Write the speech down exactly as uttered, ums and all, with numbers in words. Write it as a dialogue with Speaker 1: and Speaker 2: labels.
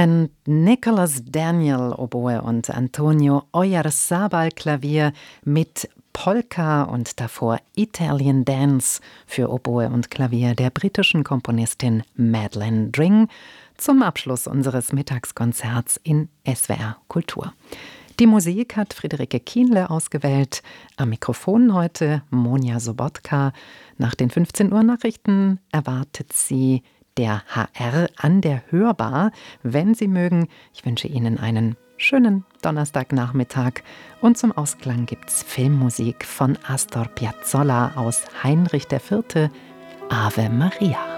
Speaker 1: And Nicholas Daniel Oboe und Antonio Oyarzabal Klavier mit Polka und davor Italian Dance für Oboe und Klavier der britischen Komponistin Madeleine Dring zum Abschluss unseres Mittagskonzerts in S W R Kultur. Die Musik hat Friederike Kienle ausgewählt. Am Mikrofon heute Monja Sobotka. Nach den fünfzehn Uhr Nachrichten erwartet sie der H R an der Hörbar. Wenn Sie mögen, ich wünsche Ihnen einen schönen Donnerstagnachmittag. Und zum Ausklang gibt's Filmmusik von Astor Piazzolla aus Heinrich der Vierte, Ave Maria.